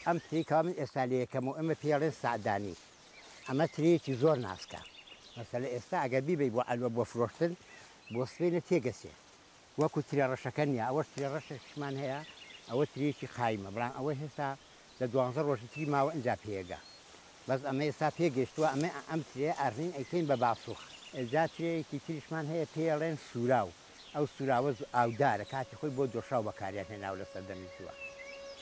ئەم تریکە من ئێستا لە یەکەم و ئەمە پێڵێن سعدانی ئەمە ترێکی زۆر ناسکە مەسەلە ئێستا ئەگەر بیبەی بۆ ئەلوە بۆ فرۆشتن بۆ سبەینە تێگەسێ وەکو ترێ ڕەشەکە نیە ئەوەش ترێ ڕەشێکشمان هەیە ئەوە ترێکی قایمە بەڵام ئەوە هێستا لە 12 ڕۆژی تری ماوە ئەنجا پێگە بەس ئەمە ئێستا پێگەشتووە ئەمە ئەم ترێ ئەڕین ئەیکەین بە باسووخ ئەجا ترێیەکی تریشمان هەیە پێڵێن سوراو ئەو سوراوە ئاودارە کاتی خۆی بۆ دۆشاو بەکاریان هێناو لە سەردەمیتووە